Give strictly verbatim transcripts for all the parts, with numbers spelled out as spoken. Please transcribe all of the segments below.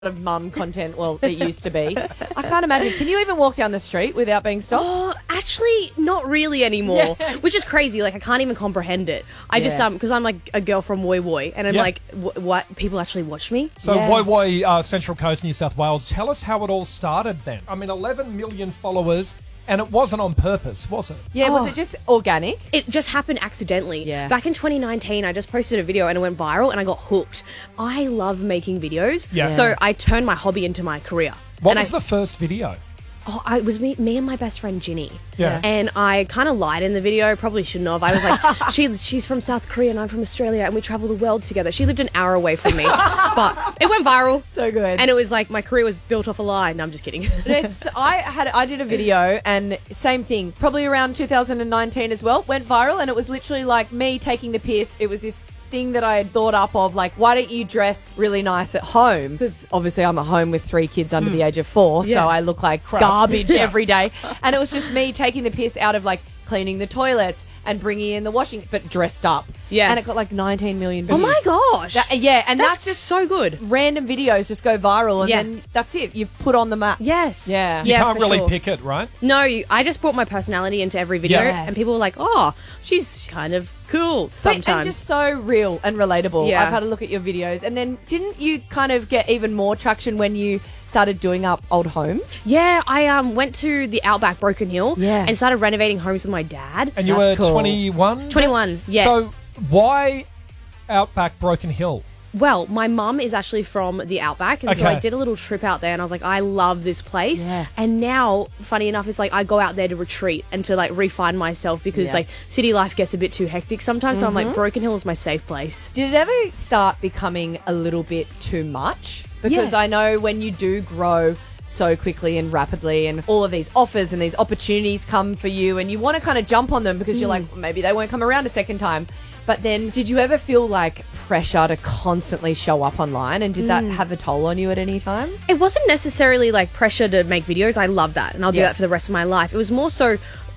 of mum content, well, it used to be. I can't imagine. Can you even walk down the street without being stopped? Oh, actually, not really anymore, Yeah. which is crazy. Like, I can't even comprehend it. I Yeah. just, um, because I'm like a girl from Woy Woy, and I'm Yep. like, w- what? People actually watch me? So Yes. Woy Woy, uh, Central Coast, New South Wales. Tell us how it all started then. I mean, eleven million followers, and it wasn't on purpose, was it? Yeah, was Oh. it just organic? It just happened accidentally. Yeah. Back in twenty nineteen, I just posted a video and it went viral and I got hooked. I love making videos. Yeah. So I turned my hobby into my career. What and was I, the first video? Oh, I, it was me, me and my best friend Ginny. Yeah. And I kind of lied in the video. Probably shouldn't have. I was like, she, she's from South Korea and I'm from Australia and we travel the world together. She lived an hour away from me. But it went viral. So good. And it was like my career was built off a lie. No, I'm just kidding. It's, I had I did a video and same thing, probably around two thousand nineteen as well, went viral, and it was literally like me taking the piss. It was this thing that I had thought up of, like, why don't you dress really nice at home? Because obviously I'm at home with three kids under the age of four, Yeah. so I look like Crap. garbage Yeah. every day. And it was just me taking the piss out of, like, cleaning the toilets and bringing in the washing, but dressed up. Yes. And it got like nineteen million Oh views. my gosh. That- yeah, and that's, that's just so good. random videos just go viral, and Yeah. then that's it. You put on the map. Yes. Yeah. You Yeah, can't for really sure. pick it, right? No, you, I just brought my personality into every video, Yes. and people were like, "Oh, she's kind of cool." But- Sometimes, and just so real and relatable. Yeah. I've had a look at your videos, and then didn't you kind of get even more traction when you started doing up old homes? yeah, I um went to the Outback Broken Hill, Yeah. and started renovating homes with my dad. And you That's were cool. twenty-one? twenty-one, yeah. So why Outback Broken Hill? Well, my mum is actually from the Outback, and so I Okay. did a little trip out there, and I was like, I love this place. Yeah. And now, funny enough, it's like I go out there to retreat and to like refine myself because Yeah. like city life gets a bit too hectic sometimes. So I'm Mm-hmm. like, Broken Hill is my safe place. Did it ever start becoming a little bit too much? Because Yeah. I know when you do grow so quickly and rapidly, and all of these offers and these opportunities come for you, and you want to kind of jump on them because you're like, maybe they won't come around a second time. But then did you ever feel like pressure to constantly show up online, and did that have a toll on you at any time? It wasn't necessarily like pressure to make videos. I love that, and I'll do Yes. that for the rest of my life. It was more so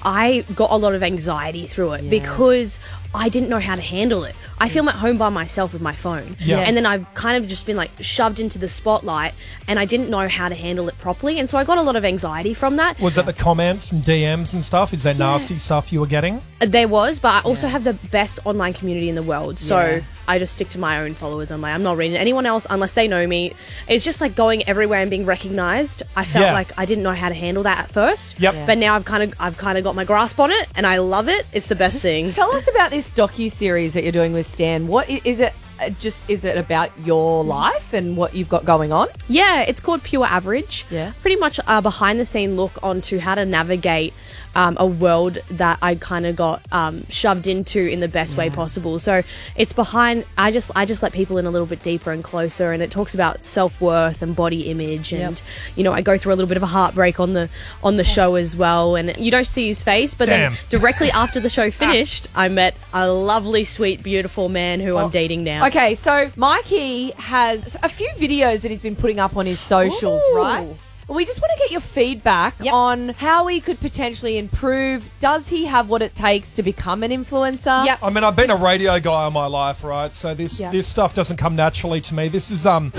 I got a lot of anxiety through it because I didn't know how to handle it. I film at home by myself with my phone. Yeah. And then I've kind of just been like shoved into the spotlight, and I didn't know how to handle it properly. And so I got a lot of anxiety from that. Was it the comments and D Ms and stuff? Is there nasty stuff you were getting? There was, but I also have the best online community in the world. So Yeah. I just stick to my own followers. I'm like, I'm not reading anyone else unless they know me. It's just like going everywhere and being recognized. I felt Yeah. like I didn't know how to handle that at first. Yep. Yeah. But now I've kind of I've kind of got my grasp on it, and I love it. It's the best thing. Tell us about this docu-series that you're doing with Stan. What i- is it? uh, Just is it about your life and what you've got going on? Yeah, it's called Pure Average. Yeah. Pretty much a behind the scene look onto how to navigate um, a world that I kind of got um, shoved into in the best way possible. So it's behind. I just I just let people in a little bit deeper and closer, and it talks about self worth and body image, and Yep. you know I go through a little bit of a heartbreak on the on the show as well, and you don't see his face, but Damn. then directly after the show finished, I met a lovely, sweet, beautiful man who I'm dating now. Okay, so Mikey has a few videos that he's been putting up on his socials, Ooh. right? We just want to get your feedback Yep. on how he could potentially improve. Does he have what it takes to become an influencer? Yep. I mean, I've been a radio guy all my life, right? So this Yeah. this stuff doesn't come naturally to me. This is um,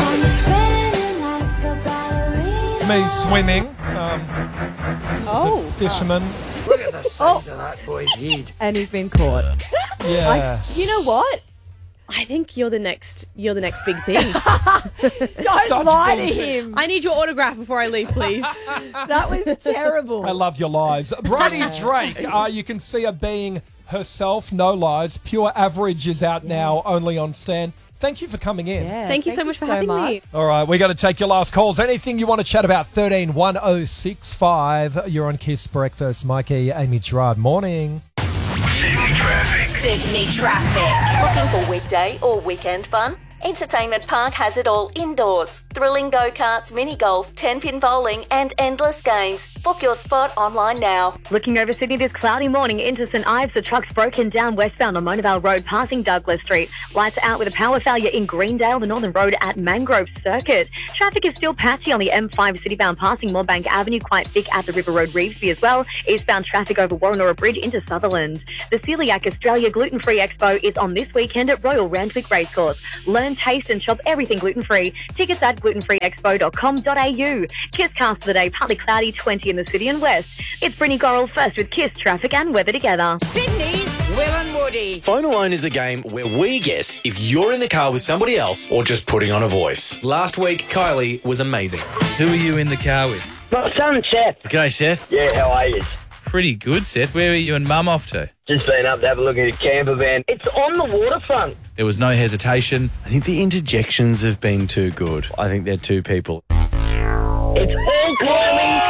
it's me swimming. Um, Oh. fisherman. Look at the size of that boy's head. And he's been caught. Yeah. You know what? I think you're the next. You're the next big thing. Don't Such lie to bullshit. him. I need your autograph before I leave, please. That was terrible. I love your lies. Brady Drake, uh, you can see her being herself, no lies. Pure Average is out now, only on Stan. Thank you for coming in. Yeah, Thank you so much for having me. All right, we got to take your last calls. Anything you want to chat about, thirteen one oh six five. You're on Kiss Breakfast. Mikey, Amy Gerard, morning. Sydney traffic. Sydney traffic. Looking for weekday or weekend fun? Entertainment Park has it all indoors. Thrilling go-karts, mini-golf, ten-pin bowling and endless games. Book your spot online now. Looking over Sydney this cloudy morning into St Ives, the truck's broken down westbound on Monavale Road passing Douglas Street. Lights are out with a power failure in Greendale, the Northern Road at Mangrove Circuit. Traffic is still patchy on the M five citybound passing Moorebank Avenue, quite thick at the River Road Revesby as well. Eastbound traffic over Warrenora Bridge into Sutherland. The Celiac Australia Gluten Free Expo is on this weekend at Royal Randwick Racecourse. Learn learn, taste and shop everything gluten-free. Tickets at gluten free expo dot com dot a u. Kiss cast for the day, partly cloudy, twenty in the city and west. It's Brittany Gorrell first with Kiss, traffic and weather together. Sydney's Will and Woody. Phone Alone is a game where we guess if you're in the car with somebody else or just putting on a voice. Last week, Kylie was amazing. Who are you in the car with? My son, Seth. G'day, Seth. Yeah, how are you? Pretty good, Seth. Where are you and Mum off to? Just been up to have a look at a camper van. It's on the waterfront. There was no hesitation. I think the interjections have been too good. I think they're two people. It's all climbing.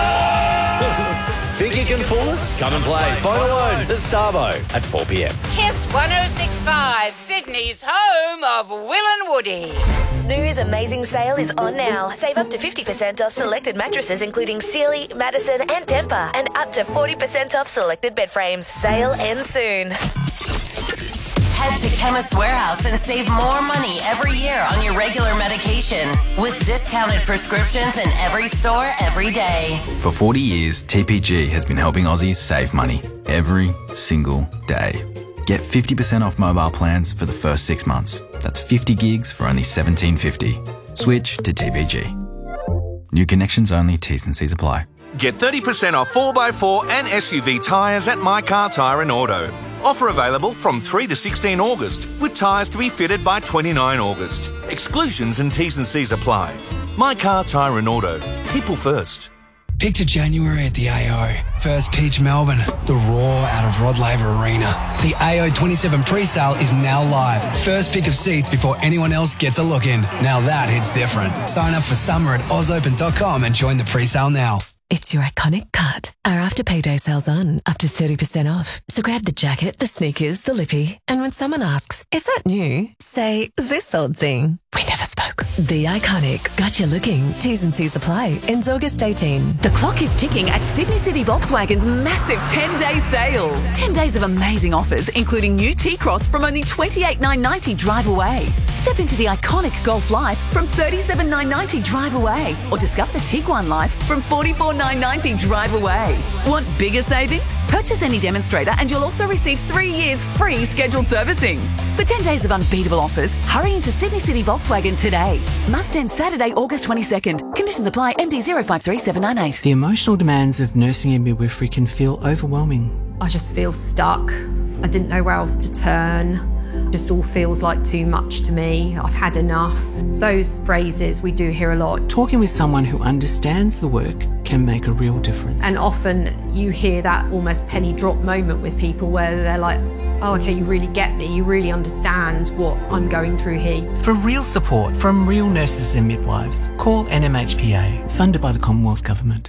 Think you can fool us? Come and play Phone Alone, the Sabo, at four p.m. Kiss one oh six point five, Sydney's home of Will and Woody. Snooze Amazing Sale is on now. Save up to fifty percent off selected mattresses including Sealy, Madison and Tempur, and up to forty percent off selected bed frames. Sale ends soon. Head to Chemist Warehouse and save more money every year on your regular medication with discounted prescriptions in every store every day. For forty years, T P G has been helping Aussies save money every single day. Get fifty percent off mobile plans for the first six months. That's fifty gigs for only seventeen fifty. Switch to T P G. New connections only, T's and C's apply. Get thirty percent off four by four and S U V tyres at My Car Tyre and Auto. Offer available from three to sixteen August, with tyres to be fitted by twenty-nine August. Exclusions and T's and C's apply. My Car Tyre and Auto. People first. Picture January at the A O. First pitch Melbourne, the roar out of Rod Laver Arena. The A O twenty-seven pre-sale is now live. First pick of seats before anyone else gets a look in. Now that hits different. Sign up for summer at oz open dot com and join the pre-sale now. It's your iconic cut. Our after payday sale's on, up to thirty percent off. So grab the jacket, the sneakers, the lippy, and when someone asks, is that new? Say, this old thing. We never spoke. The Iconic. Got you looking. T's and C's apply. Ends August eighteenth. The clock is ticking at Sydney City Volkswagen's massive ten-day sale. ten days of amazing offers, including new T-Cross from only twenty-eight thousand nine hundred ninety drive away. Step into the iconic Golf Life from thirty-seven thousand nine hundred ninety drive away. Or discover the Tiguan Life from forty-four thousand nine hundred ninety drive away. Want bigger savings? Purchase any demonstrator and you'll also receive three years free scheduled servicing. For ten days of unbeatable offers, hurry into Sydney City Volkswagen today. Must end Saturday, August twenty-second. Conditions apply. M D zero five three seven nine eight. The emotional demands of nursing and midwifery can feel overwhelming. I just feel stuck. I didn't know where else to turn. Just all feels like too much to me. I've had enough. Those phrases we do hear a lot. Talking with someone who understands the work can make a real difference. And often you hear that almost penny drop moment with people where they're like, oh, okay, you really get me. You really understand what I'm going through here. For real support from real nurses and midwives, call N M H P A, funded by the Commonwealth Government.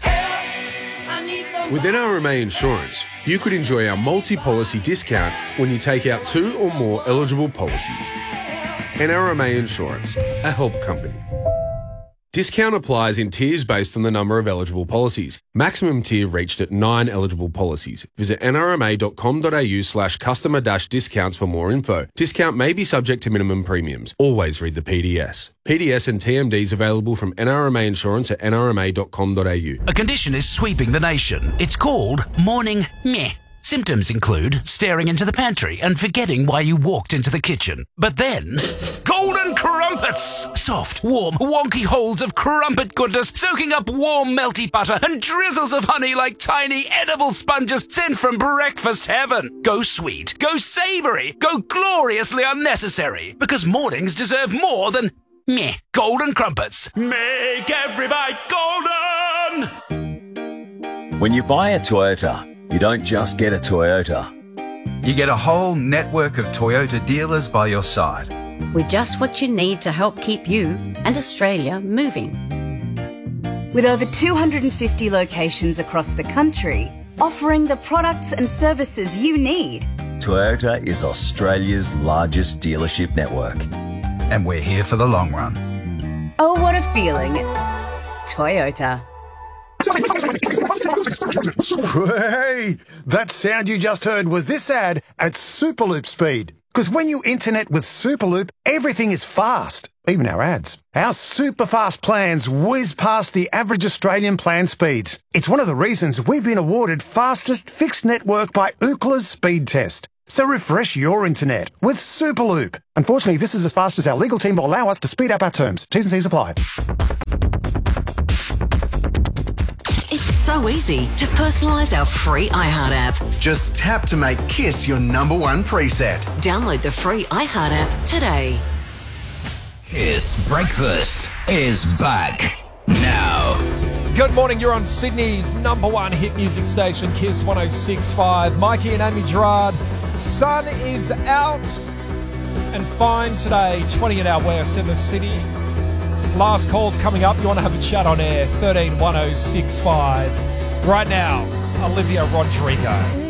With N R M A Insurance, you could enjoy our multi-policy discount when you take out two or more eligible policies. N R M A Insurance, a help company. Discount applies in tiers based on the number of eligible policies. Maximum tier reached at nine eligible policies. Visit n r m a dot com dot a u slash customer dash discounts for more info. Discount may be subject to minimum premiums. Always read the P D S. P D S and T M Ds available from N R M A Insurance at n r m a dot com dot a u. A condition is sweeping the nation. It's called morning meh. Symptoms include staring into the pantry and forgetting why you walked into the kitchen. But then, golden crumpets! Soft, warm, wonky holes of crumpet goodness soaking up warm, melty butter and drizzles of honey like tiny edible sponges sent from breakfast heaven. Go sweet, go savoury, go gloriously unnecessary. Because mornings deserve more than meh. Golden crumpets. Make every bite golden! When you buy a Toyota, you don't just get a Toyota. You get a whole network of Toyota dealers by your side. With just what you need to help keep you and Australia moving. With over two hundred fifty locations across the country, offering the products and services you need. Toyota is Australia's largest dealership network. And we're here for the long run. Oh, what a feeling. Toyota. Hey, that sound you just heard was this ad at Superloop speed. Because when you internet with Superloop, everything is fast, even our ads. Our super fast plans whiz past the average Australian plan speeds. It's one of the reasons we've been awarded fastest fixed network by Ookla's speed test. So refresh your internet with Superloop. Unfortunately, this is as fast as our legal team will allow us to speed up our terms. T's and C's apply. It's so easy to personalise our free iHeart app. Just tap to make Kiss your number one preset. Download the free iHeart app today. Kiss Breakfast is back now. Good morning, you're on Sydney's number one hit music station, Kiss one oh six point five. Mikey and Amy Gerard. Sun is out and fine today, twenty at our west in the city. Last call's coming up. You want to have a chat on air, thirteen one oh six five. Right now, Olivia Rodrigo.